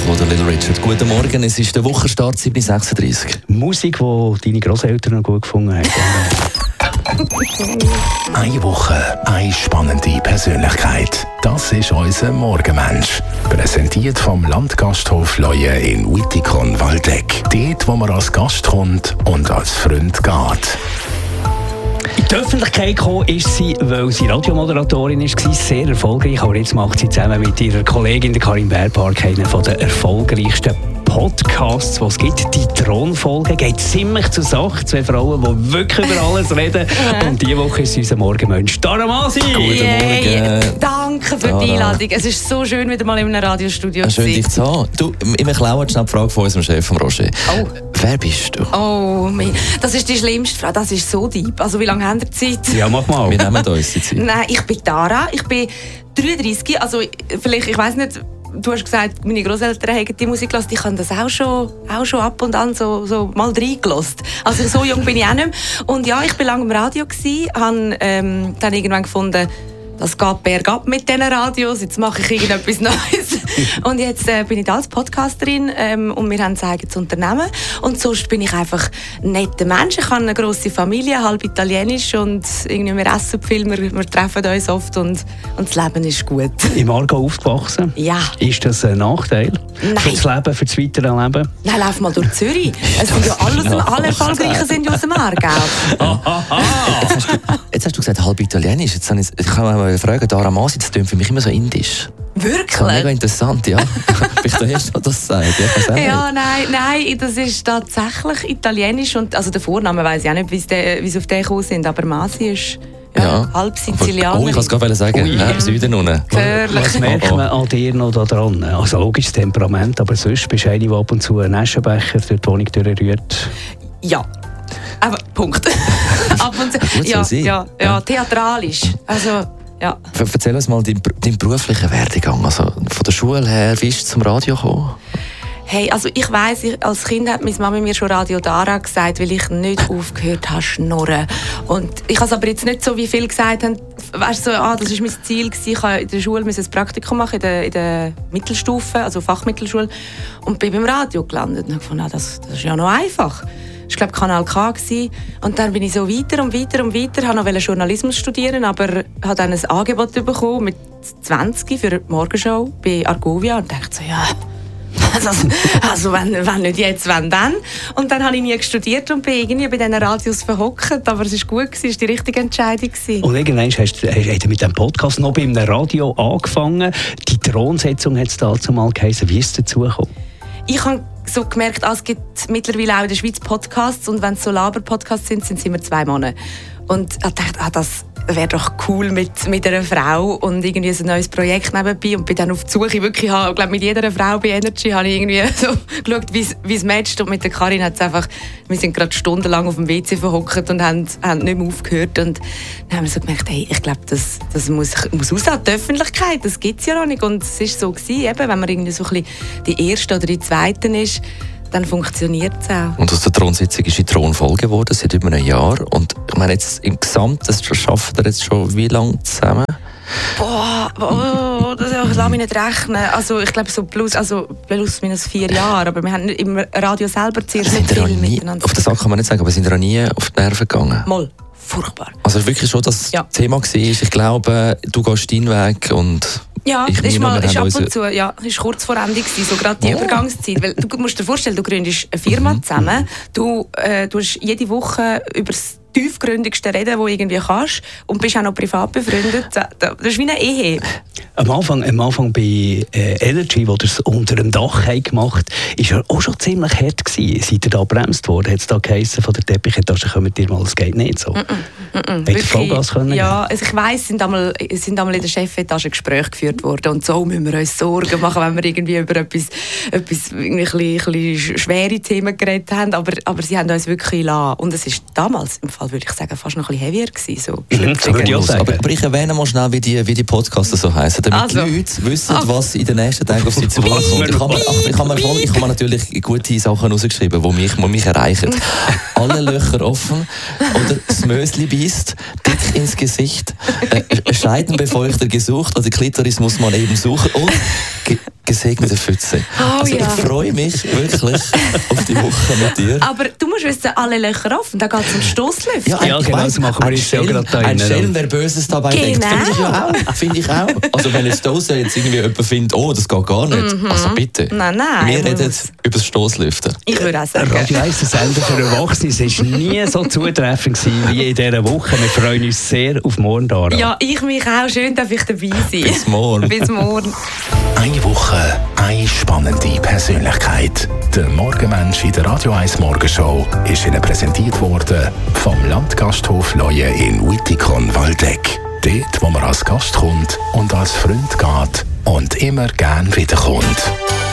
der Little Richard. Guten Morgen, es ist der Wochenstart 7.36 Uhr. Musik, die deine Grosseltern noch gut gefunden haben. Eine Woche, eine spannende Persönlichkeit. Das ist unser Morgenmensch. Präsentiert vom Landgasthof Leue in Wittikon-Waldeck. Dort, wo man als Gast kommt und als Freund geht. In die Öffentlichkeit gekommen ist sie, weil sie Radiomoderatorin war, sehr erfolgreich. Aber jetzt macht sie zusammen mit ihrer Kollegin der Karin Bärpark einen der erfolgreichsten Podcasts, die es gibt. Die Thronfolge geht ziemlich zur Sache. Zwei Frauen, die wirklich über alles reden. Und diese Woche ist unser Morgenmensch Dara Masi. Guten Morgen. Danke für die Einladung. Es ist so schön, wieder mal in einem Radiostudio zu sein. Schön, dich zu haben. Du, ich klaue schnell die Frage von unserem Chef, von Roger. Oh. Wer bist du? Oh, das ist die schlimmste Frage. Das ist so deep. Also, wie lange habt ihr Zeit? Ja, mach mal. Wir nehmen uns die Zeit. Nein, ich bin Dara. Ich bin 33. Also, vielleicht, ich weiss nicht, du hast gesagt, meine Grosseltern haben die Musik gehört. Ich habe das auch schon ab und an so mal reingelassen. Also, so jung bin ich auch nicht mehr. Und ja, ich war lange im Radio, habe dann irgendwann gefunden, das geht bergab mit diesen Radios, jetzt mache ich irgendetwas Neues. Und jetzt bin ich da als Podcasterin und wir haben ein eigenes Unternehmen. Und sonst bin ich einfach ein netter Mensch. Ich habe eine grosse Familie, halb italienisch und irgendwie wir essen viel, wir treffen uns oft und das Leben ist gut. Im Aargau aufgewachsen? Ja. Ist das ein Nachteil? Nein. Für das Leben, für das weitere Leben? Nein, lauf mal durch Zürich. Es sind ja alle Erfolgreichen sind ja aus dem Aargau. Jetzt hast du gesagt, halb italienisch. Jetzt kann man mal fragen, Dara Masi, das klingt für mich immer so indisch. Wirklich? Mega interessant, ja. Bin ich der Erste, der das sagt? Ja, nein, das ist tatsächlich italienisch. Und, also der Vorname weiss ich auch nicht, wie sie auf den gekommen sind, aber Masi ist halb Sizilianer. Oh, ich wollte es gerade sagen, im Süden unten. Was merkt man an dir noch da dran? Also logisches Temperament, aber sonst bist du eine, die ab und zu einen Aschenbecher durch die Wohnung durchrührt. Ja. Aber Punkt. Ab und zu. Ja, theatralisch. Also, ja. Erzähl uns mal deinen beruflichen Werdegang. Also von der Schule her, wie bist du zum Radio gekommen? Hey, also ich weiss, als Kind hat meine Mama mir schon Radio Dara gesagt, weil ich nicht aufgehört habe zu schnurren. Und ich habe es aber jetzt nicht so, wie viele gesagt haben, weißt du, das war mein Ziel gewesen. Ich musste in der Schule ein Praktikum machen, in der Mittelstufe, also Fachmittelschule, und bin beim Radio gelandet. Und ich fand, das ist ja noch einfach. Das war, glaube ich, Kanal K. Und dann bin ich so weiter und weiter und weiter. Ich wollte noch Journalismus studieren, aber habe dann ein Angebot bekommen mit 20 für die Morgenshow bei Argovia und dachte so, ja, also wenn nicht jetzt, wenn dann. Und dann habe ich nie studiert und bin irgendwie bei diesen Radios verhockt. Aber es war gut, es war die richtige Entscheidung. Und irgendwann hast du mit dem Podcast noch bei einem Radio angefangen. Die Thronsetzung hat es dazu mal geheißen. Wie ist es dazu gekommen? Ich habe so gemerkt, es gibt mittlerweile auch in der Schweiz Podcasts und wenn es so Laber-Podcasts sind es immer 2 Monate. Und ich dachte, das wäre doch cool mit einer Frau und irgendwie so ein neues Projekt nebenbei und bin dann auf die Suche wirklich, ich glaube mit jeder Frau bei Energy habe ich irgendwie so geschaut, wie es matcht und mit der Karin hat es einfach, wir sind gerade stundenlang auf dem WC verhockt und haben nicht mehr aufgehört und dann haben wir so gemerkt, hey, ich glaube, das muss raus an die Öffentlichkeit, das gibt es ja noch nicht und es war so gewesen, eben, wenn man irgendwie so ein bisschen die Erste oder die Zweite ist, dann funktioniert es auch. Und aus der Thronsitzung ist die Thronfolge geworden, seit über einem Jahr. Und ich meine, jetzt im Gesamten arbeitet ihr jetzt schon wie lange zusammen? Das lasse mich nicht rechnen. Also ich glaube so plus minus 4 Jahre. Aber wir haben im Radio selber zuerst nicht viel miteinander. Auf den Sack kann man nicht sagen, aber sind ihr auch nie auf die Nerven gegangen? Mal. Furchtbar. Also wirklich schon das Thema war. Ich glaube, du gehst deinen Weg und ja, ist ab und zu, ist kurz vor Ende gewesen, so gerade die Übergangszeit. Weil du musst dir vorstellen, du gründest eine Firma zusammen, du hast jede Woche über das tiefgründigste reden, das du irgendwie kannst und bist auch noch privat befreundet. Das ist wie eine Ehe. Am Anfang bei Energy, wo ihr es unter dem Dach gemacht habt, war ja auch schon ziemlich hart gewesen. Seid ihr da gebremst worden? Hat es da geheißen von der Teppichetage, kommt ihr mal, es geht nicht so? Hätte ihr Vollgas können? Ja, also ich weiss, es sind einmal in der Chefetage Gespräche geführt worden und so müssen wir uns Sorgen machen, wenn wir irgendwie über etwas irgendwie ein bisschen schwere Themen geredet haben, aber sie haben uns wirklich gelassen. Und es ist damals, im Fall würde ich sagen, fast noch ein bisschen heavier gewesen. So aber ich erwähne mal schnell, wie die Podcasts so heißen, damit die Leute wissen, was in den nächsten Tagen auf sie zukommt. Ich habe natürlich gute Sachen rausgeschrieben, die mich erreichen. Alle Löcher offen oder das Mösli beißt, dick ins Gesicht, Scheidenbefeuchter gesucht, also Klitoris muss man eben suchen und gesegnete Pfütze. Also ich freue mich wirklich auf die Woche mit dir. Aber du musst wissen, alle Löcher offen, da geht es um Stoßlüfter. Ja, genau, das machen wir jetzt ja gerade da. Ein Schelm, wer Böses dabei denkt. Finde ich auch. Also wenn jetzt Dose jetzt irgendwie jemand findet, oh, das geht gar nicht. Also bitte. Nein. Wir reden über das Stoßlüfter. Ich würde auch sagen. Radio 1, der Sender für Erwachsene, es war nie so zutreffend wie in dieser Woche. Wir freuen uns sehr auf morgen, Dara. Ja, ich mich auch. Schön, darf ich dabei sein. Bis morgen. Bis morgen. Eine Woche, eine spannende Persönlichkeit. Der Morgenmensch in der Radio 1 Morgenshow ist Ihnen präsentiert worden vom Landgasthof Leue in Wittikon-Waldeck. Dort, wo man als Gast kommt und als Freund geht und immer gern wiederkommt.